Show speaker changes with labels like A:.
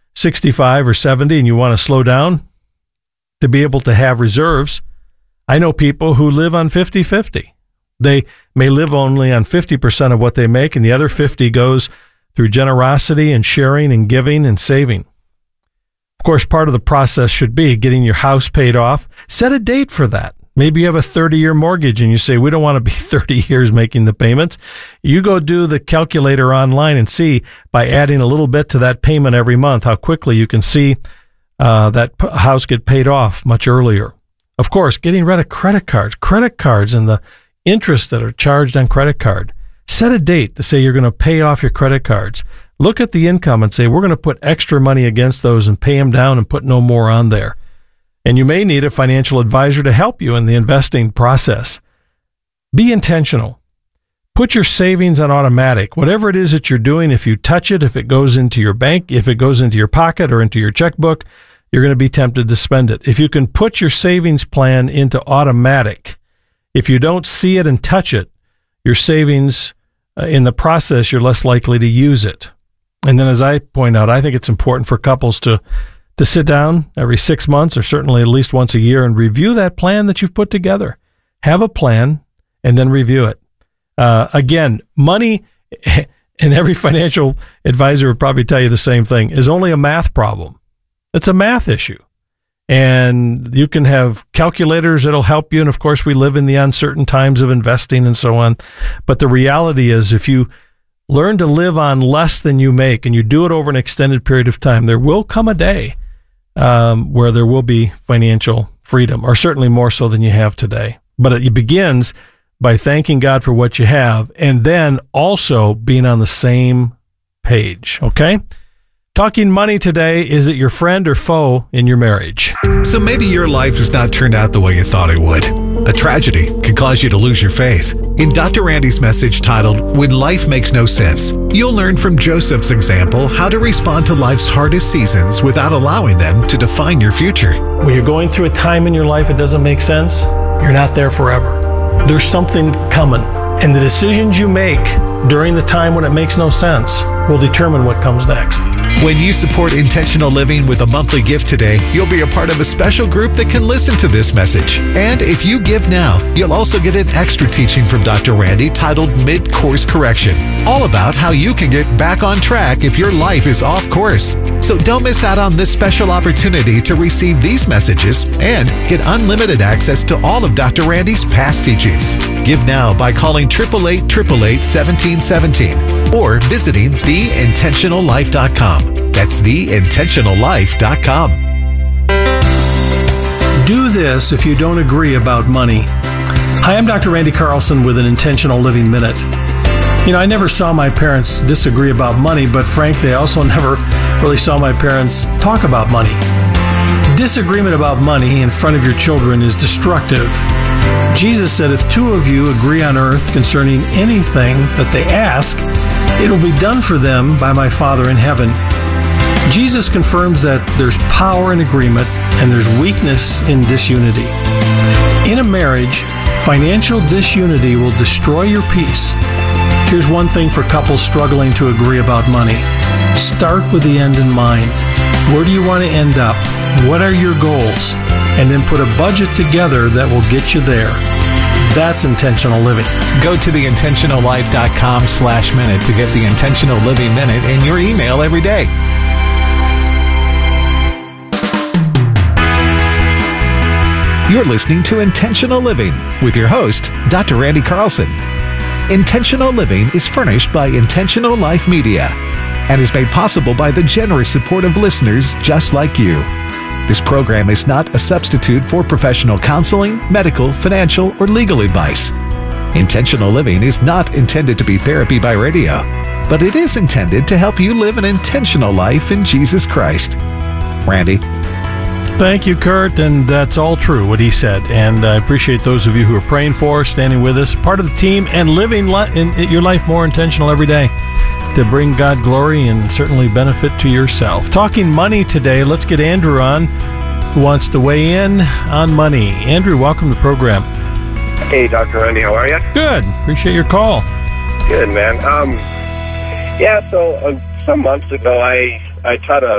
A: 65 or 70 and you want to slow down to be able to have reserves. I know people who live on 50-50. They may live only on 50% of what they make, and the other 50 goes through generosity and sharing and giving and saving. Of course, part of the process should be getting your house paid off. Set a date for that. Maybe you have a 30-year mortgage and you say, we don't want to be 30 years making the payments. You go do the calculator online and see, by adding a little bit to that payment every month, how quickly you can see that house get paid off much earlier. Of course, getting rid of credit cards and the interest that are charged on credit card. Set a date to say you're going to pay off your credit cards. Look at the income and say, we're going to put extra money against those and pay them down and put no more on there. And you may need a financial advisor to help you in the investing process. Be intentional. Put your savings on automatic. Whatever it is that you're doing, if you touch it, if it goes into your bank, if it goes into your pocket or into your checkbook, you're going to be tempted to spend it. If you can put your savings plan into automatic, if you don't see it and touch it, your savings, in the process, you're less likely to use it. And then, as I point out, I think it's important for couples to sit down every 6 months or certainly at least once a year and review that plan that you've put together. Have a plan and then review it. Again, money, and every financial advisor would probably tell you the same thing, is only a math problem. It's a math issue. And you can have calculators that'll help you. And of course, we live in the uncertain times of investing and so on. But the reality is, if you learn to live on less than you make and you do it over an extended period of time, there will come a day where there will be financial freedom, or certainly more so than you have today. But it begins by thanking God for what you have and then also being on the same page. Okay? Talking money today. Is it your friend or foe in your marriage?
B: So maybe your life has not turned out the way you thought it would. A tragedy can cause you to lose your faith. In Dr. Randy's message titled, When Life Makes No Sense, you'll learn from Joseph's example how to respond to life's hardest seasons without allowing them to define your future.
A: When you're going through a time in your life it doesn't make sense, you're not there forever. There's something coming. And the decisions you make during the time when it makes no sense will determine what comes next.
B: When you support Intentional Living with a monthly gift today, you'll be a part of a special group that can listen to this message. And if you give now, you'll also get an extra teaching from Dr. Randy titled Mid-Course Correction, all about how you can get back on track if your life is off course. So don't miss out on this special opportunity to receive these messages and get unlimited access to all of Dr. Randy's past teachings. Give now by calling 888-888-1717 or visiting theintentionallife.com. That's theintentionallife.com.
A: Do this if you don't agree about money. Hi, I'm Dr. Randy Carlson with an Intentional Living Minute. You know, I never saw my parents disagree about money, but frankly, I also never really saw my parents talk about money. Disagreement about money in front of your children is destructive. Jesus said, if two of you agree on earth concerning anything that they ask, it will be done for them by my Father in heaven. Jesus confirms that there's power in agreement and there's weakness in disunity. In a marriage, financial disunity will destroy your peace. Here's one thing for couples struggling to agree about money. Start with the end in mind. Where do you want to end up? What are your goals? And then put a budget together that will get you there. That's intentional living.
B: Go to theintentionallife.com/minute to get the Intentional Living Minute in your email every day. You're listening to Intentional Living with your host, Dr. Randy Carlson. Intentional Living is furnished by Intentional Life Media and is made possible by the generous support of listeners just like you. This program is not a substitute for professional counseling, medical, financial, or legal advice. Intentional Living is not intended to be therapy by radio, but it is intended to help you live an intentional life in Jesus Christ. Randy.
A: Thank you, Kurt, and that's all true, what he said. And I appreciate those of you who are praying for us, standing with us, part of the team, and living your life more intentional every day to bring God glory and certainly benefit to yourself. Talking money today, let's get Andrew on, who wants to weigh in on money. Andrew, welcome to the program.
C: Hey, Dr. Randy, how are you?
A: Good. Appreciate your call.
C: Good, man. So some months ago, I taught a